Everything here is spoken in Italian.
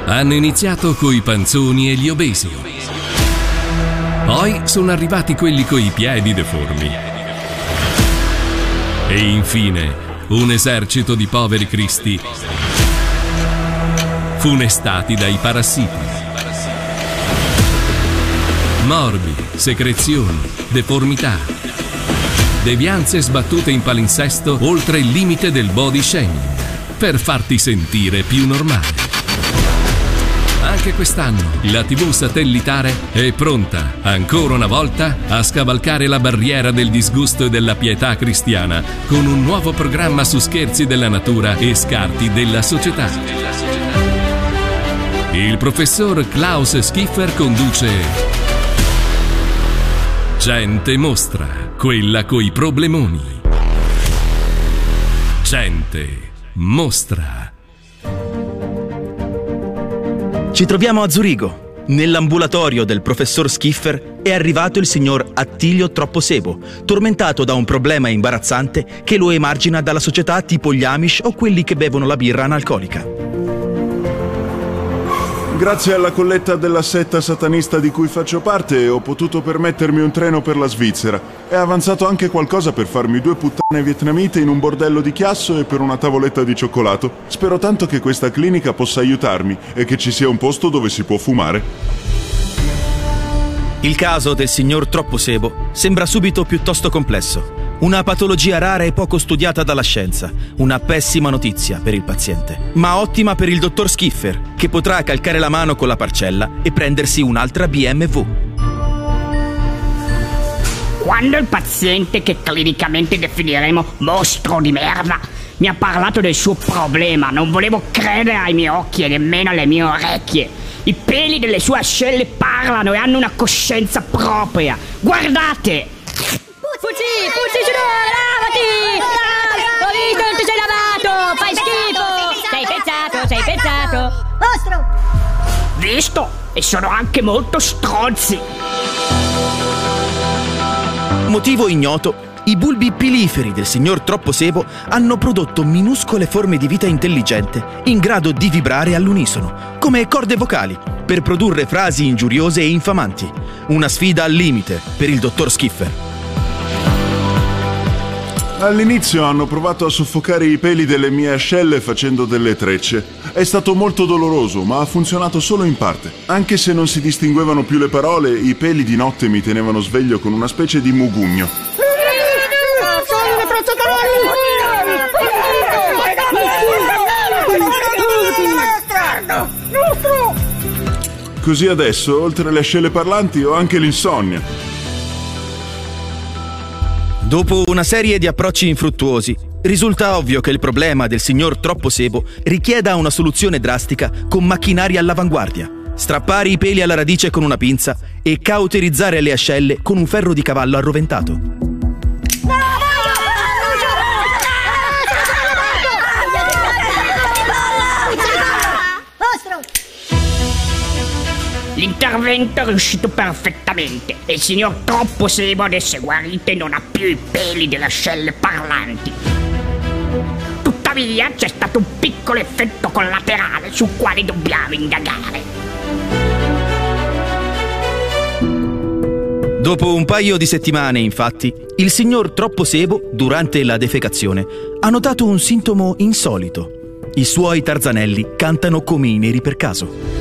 Hanno iniziato coi panzoni e gli obesi. Poi sono arrivati quelli coi piedi deformi. E infine un esercito di poveri cristi funestati dai parassiti. Morbi, secrezioni, deformità, devianze sbattute in palinsesto oltre il limite del body shaming, per farti sentire più normale. Anche quest'anno la TV satellitare è pronta, ancora una volta, a scavalcare la barriera del disgusto e della pietà cristiana con un nuovo programma su scherzi della natura e scarti della società. Il professor Klaus Schiffer conduce Gente Mostra, quella coi problemoni. Gente Mostra. Ci troviamo a Zurigo. Nell'ambulatorio del professor Schiffer è arrivato il signor Attilio Tropposebo, tormentato da un problema imbarazzante che lo emargina dalla società tipo gli Amish o quelli che bevono la birra analcolica. Grazie alla colletta della setta satanista di cui faccio parte ho potuto permettermi un treno per la Svizzera. È avanzato anche qualcosa per farmi 2 puttane vietnamite in un bordello di chiasso e per una tavoletta di cioccolato. Spero tanto che questa clinica possa aiutarmi e che ci sia un posto dove si può fumare. Il caso del signor Tropposebo sembra subito piuttosto complesso. Una patologia rara e poco studiata dalla scienza. Una pessima notizia per il paziente, ma ottima per il dottor Schiffer, che potrà calcare la mano con la parcella e prendersi un'altra BMW. Quando il paziente, che clinicamente definiremo mostro di merda, mi ha parlato del suo problema, non volevo credere ai miei occhi e nemmeno alle mie orecchie. I peli delle sue ascelle parlano e hanno una coscienza propria. Guardate! Puzzi, lavati! Ho visto che ti sei lavato! Fai schifo! Sei pensato! Mostro! Visto? E sono anche molto stronzi! Motivo ignoto, i bulbi piliferi del signor Tropposebo hanno prodotto minuscole forme di vita intelligente in grado di vibrare all'unisono, come corde vocali, per produrre frasi ingiuriose e infamanti. Una sfida al limite per il dottor Schiffer. All'inizio hanno provato a soffocare i peli delle mie ascelle facendo delle trecce. È stato molto doloroso, ma ha funzionato solo in parte. Anche se non si distinguevano più le parole, i peli di notte mi tenevano sveglio con una specie di mugugno. Così adesso, oltre alle ascelle parlanti, ho anche l'insonnia. Dopo una serie di approcci infruttuosi, risulta ovvio che il problema del signor Tropposebo richieda una soluzione drastica con macchinari all'avanguardia. Strappare i peli alla radice con una pinza e cauterizzare le ascelle con un ferro di cavallo arroventato. L'intervento è riuscito perfettamente e il signor Tropposebo adesso è guarito e non ha più i peli delle ascelle parlanti. Tuttavia c'è stato un piccolo effetto collaterale sul quale dobbiamo indagare. Dopo un paio di settimane, infatti, il signor Tropposebo, durante la defecazione, ha notato un sintomo insolito. I suoi tarzanelli cantano come i neri per caso.